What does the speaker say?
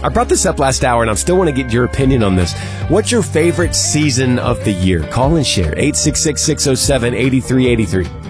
I brought this up last hour, and I still want to get your opinion on this. What's your favorite season of the year? Call and share. 866-607-8383.